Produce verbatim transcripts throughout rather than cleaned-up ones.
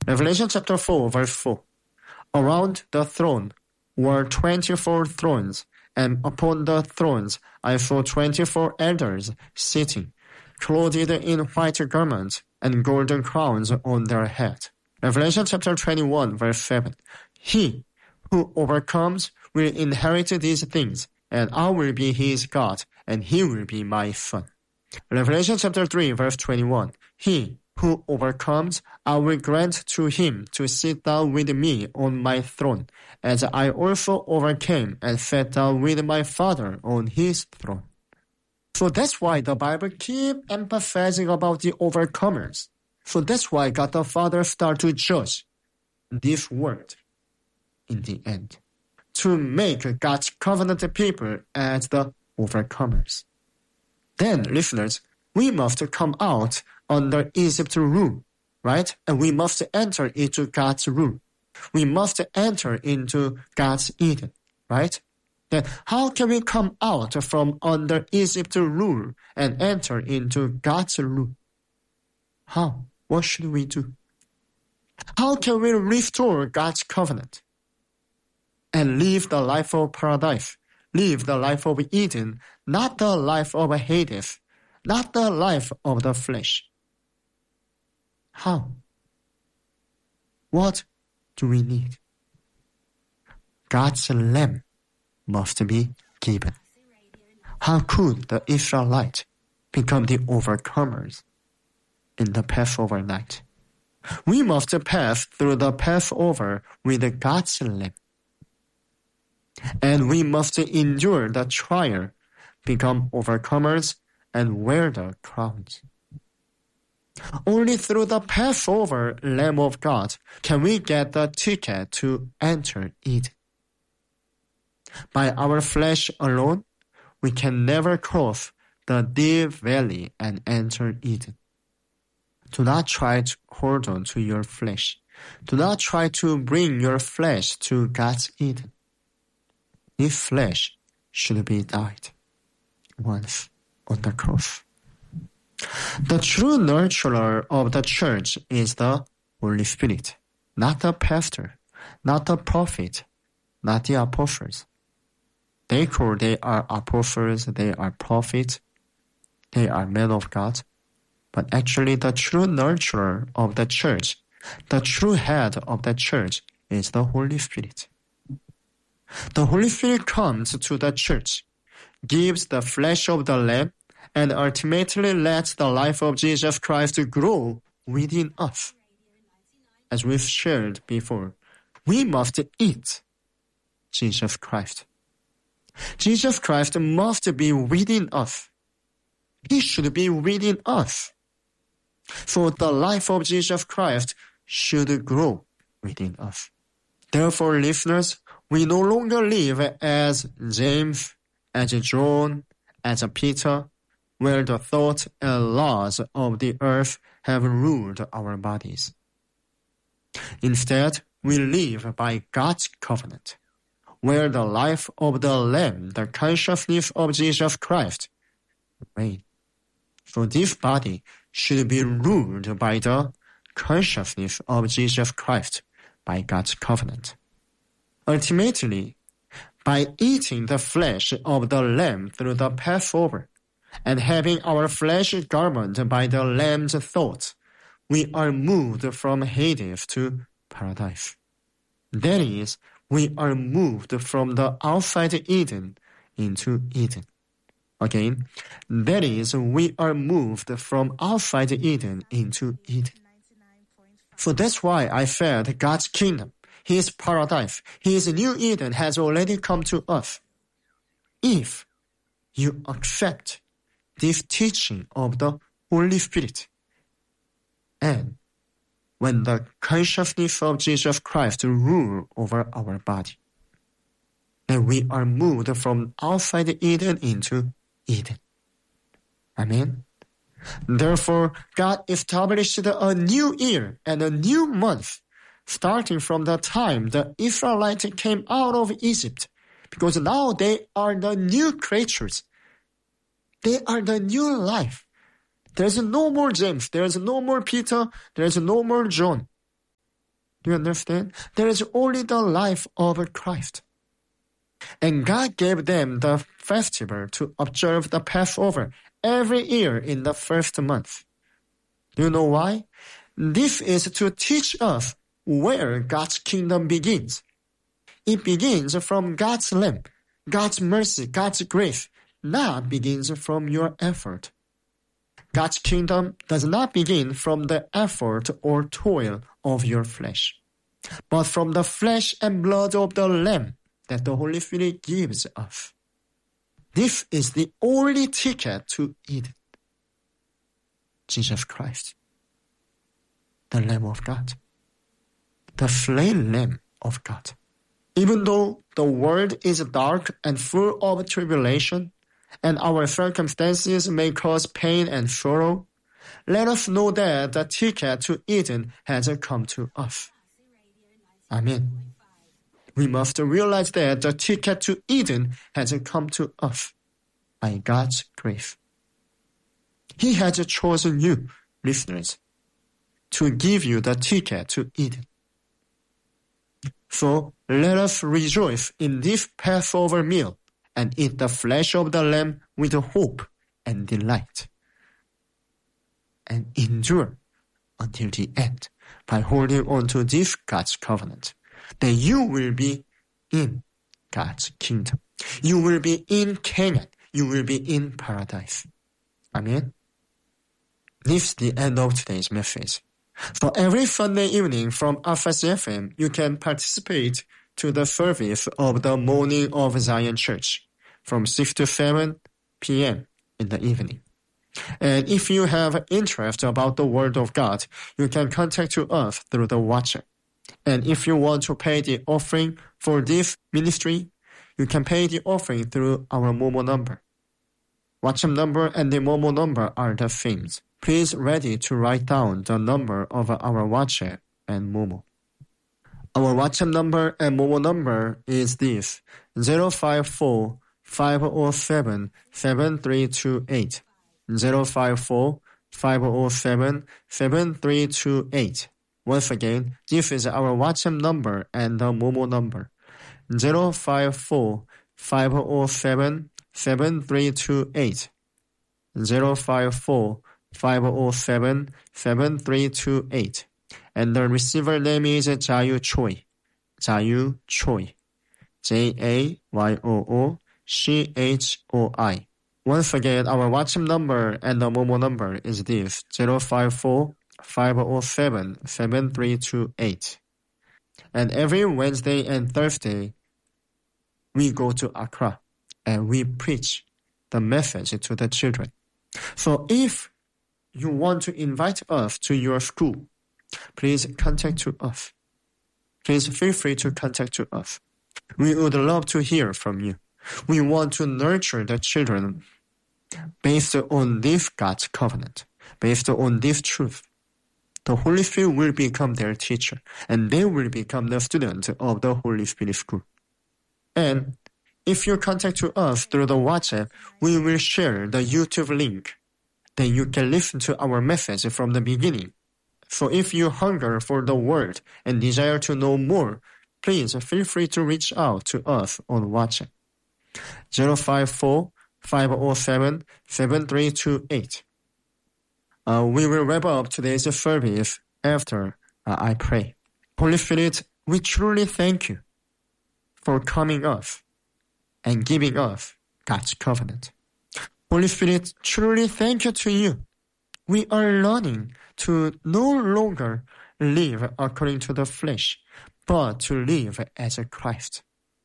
Revelation chapter four, verse four. Around the throne were twenty-four thrones, and upon the thrones I saw twenty-four elders sitting, clothed in white garments and golden crowns on their heads. Revelation chapter twenty-one, verse seven. He who overcomes will inherit these things, and I will be his God, and he will be my son. Revelation chapter three, verse twenty-one. He who overcomes, I will grant to him to sit down with me on my throne, as I also overcame and sat down with my Father on his throne. So that's why the Bible keeps emphasizing about the overcomers. So that's why God the Father started to judge this world in the end, to make God's covenant people as the overcomers. Then, listeners, we must come out under Egypt's rule, right? And we must enter into God's rule. We must enter into God's Eden, right? Then how can we come out from under Egypt's rule and enter into God's rule? How? What should we do? How can we restore God's covenant and live the life of paradise, live the life of Eden, not the life of Hades, not the life of the flesh? How? What do we need? God's Lamb must be given. How could the Israelites become the overcomers in the Passover night? We must pass through the Passover with God's Lamb. And we must endure the trial, become overcomers, and wear the crowns. Only through the Passover Lamb of God can we get the ticket to enter Eden. By our flesh alone, we can never cross the deep valley and enter Eden. Do not try to hold on to your flesh. Do not try to bring your flesh to God's Eden. This flesh should be died once on the cross. The true nurturer of the church is the Holy Spirit, not the pastor, not the prophet, not the apostles. They call they are apostles, they are prophets, they are men of God. But actually the true nurturer of the church, the true head of the church is the Holy Spirit. The Holy Spirit comes to the church, gives the flesh of the Lamb, and ultimately lets the life of Jesus Christ grow within us. As we've shared before, we must eat Jesus Christ. Jesus Christ must be within us. He should be within us. So the life of Jesus Christ should grow within us. Therefore, listeners, we no longer live as James, as John, as Peter, where the thoughts and laws of the earth have ruled our bodies. Instead, we live by God's covenant, where the life of the Lamb, the consciousness of Jesus Christ, reign. So this body should be ruled by the consciousness of Jesus Christ, by God's covenant. Ultimately, by eating the flesh of the Lamb through the Passover, and having our flesh garment by the Lamb's thoughts, we are moved from Hades to paradise. That is, we are moved from the outside Eden into Eden. Again, that is, we are moved from outside Eden into Eden. So that's why I said God's kingdom, His paradise, His new Eden has already come to us. If you accept this teaching of the Holy Spirit, and when the consciousness of Jesus Christ rule over our body, then we are moved from outside Eden into Eden. Amen. Therefore, God established a new year and a new month, starting from the time the Israelites came out of Egypt, because now they are the new creatures. They are the new life. There's no more James. There's no more Peter. There's no more John. Do you understand? There is only the life of Christ. And God gave them the festival to observe the Passover every year in the first month. Do you know why? This is to teach us where God's kingdom begins. It begins from God's Lamb, God's mercy, God's grace, not begins from your effort. God's kingdom does not begin from the effort or toil of your flesh, but from the flesh and blood of the Lamb that the Holy Spirit gives us. This is the only ticket to Eden. Jesus Christ, the Lamb of God, the slain Lamb of God. Even though the world is dark and full of tribulation, and our circumstances may cause pain and sorrow, let us know that the ticket to Eden has come to us. Amen. We must realize that the ticket to Eden has come to us by God's grace. He has chosen you, listeners, to give you the ticket to Eden. So let us rejoice in this Passover meal and eat the flesh of the Lamb with hope and delight, and endure until the end by holding on to this God's covenant, that you will be in God's kingdom. You will be in Canaan. You will be in paradise. Amen. This is the end of today's message. So every Sunday evening from F S F M, you can participate to the service of the Morning of Zion Church from six to seven p.m. in the evening. And if you have interest about the Word of God, you can contact to us through the WhatsApp. And if you want to pay the offering for this ministry, you can pay the offering through our Momo number. WhatsApp number and the Momo number are the same. Please ready to write down the number of our WhatsApp and Momo. Our WhatsApp number and Momo number is this: zero five four, five zero seven, seven three two eight. zero five four, five zero seven, seven three two eight. Once again, this is our WhatsApp number and the Momo number: zero five four, five zero seven, seven three two eight. zero five four, five zero seven, seven three two eight. And the receiver name is Jayu Choi. Jayu Choi. J A Y O O C H O I. Once again, our WhatsApp number and the Momo number is this: zero five four, five zero seven, seven three two eight. And every Wednesday and Thursday, we go to Accra and we preach the message to the children. So if you want to invite us to your school, please contact to us. Please feel free to contact to us. We would love to hear from you. We want to nurture the children based on this God's covenant, based on this truth. The Holy Spirit will become their teacher, and they will become the student of the Holy Spirit school. And if you contact to us through the WhatsApp, we will share the YouTube link. Then you can listen to our message from the beginning. So if you hunger for the word and desire to know more, please feel free to reach out to us on WhatsApp. zero five four, five zero seven, seven three two eight. Uh, we will wrap up today's service after uh, I pray. Holy Spirit, we truly thank you for coming us and giving us God's covenant. Holy Spirit, truly thank you to you. We are learning to no longer live according to the flesh, but to live as a Christ.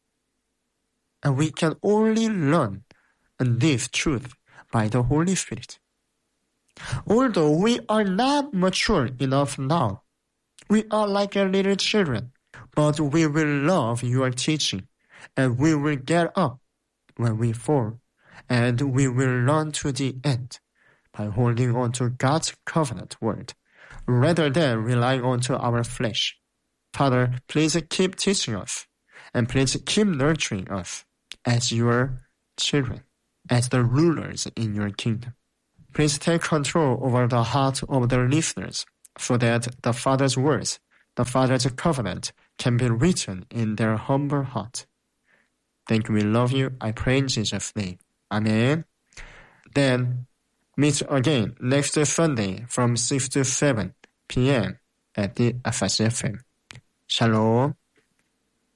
And we can only learn this truth by the Holy Spirit. Although we are not mature enough now, we are like a little children, but we will love your teaching, and we will get up when we fall, and we will learn to the end by holding on to God's covenant word, rather than relying on to our flesh. Father, please keep teaching us, and please keep nurturing us as your children, as the rulers in your kingdom. Please take control over the heart of the listeners, so that the Father's words the Father's covenant can be written in their humble heart. Thank you, we love you. I pray in Jesus' name. Amen. Then meet again next Sunday from six to seven p.m. at the F S F M. Shalom.